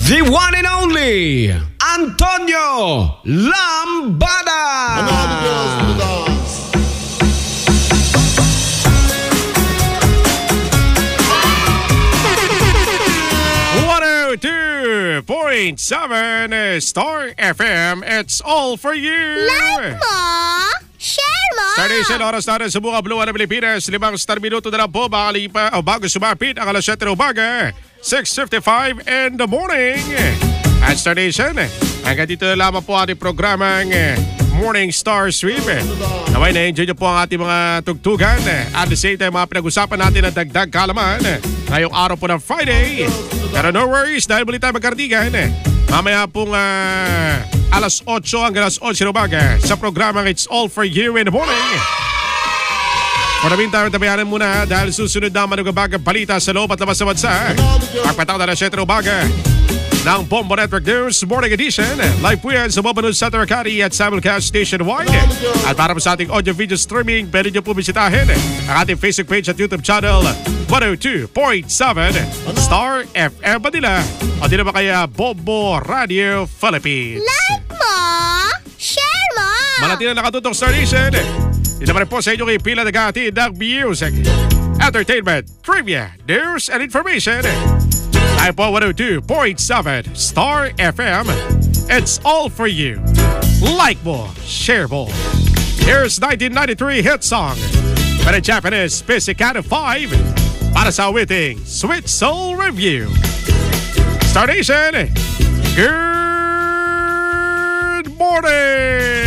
The one and only Antonio Lambada. .7 Star FM, it's all for you. Like mo, share mo. Station, oras natin sa buong Blue ng Pilipinas. 5 star minuto na lang po bago sumapit ang alas 7 ng umaga, 6:55 in the morning. At Station, hanggang dito na lamang po ating programang Morning Star Sweep. Naway na-enjoy nyo po ang ating mga tugtugan. At the same time, mga pinag-usapan natin ang dagdag kalaman ngayong araw po ng Friday. Pero no worries, dahil muli tayo magkardigan. Mamaya pong alas 8 hanggang alas 11 ng umaga sa programang It's All For You in the Morning. For the meantime, tabayanan muna dahil susunod na manugabagang balita sa loob at labas sa bansa. Pagpataw na 7 ng umaga ng Bombo Network News Morning Edition. Live po yan sa Bombo News Santa Ricari at simulcast nationwide. At para po sa ating audio-video streaming, pwede nyo po bisitahin ang ating Facebook page at YouTube channel 102.7 Star FM Manila o di naman kaya Bombo Radio Philippines. Like mo, share mo. Manatilang nakatutok Star Nation. Di naman rin po sa inyong ipila nag-aatid ng music, entertainment, trivia, news, and information. Tayo po 102.7 Star FM. It's all for you. Like mo, share mo. Here's 1993 hit song by the Japanese Pizzicato 5 para sa awiting Sweet Soul Review. Star Nation, good morning!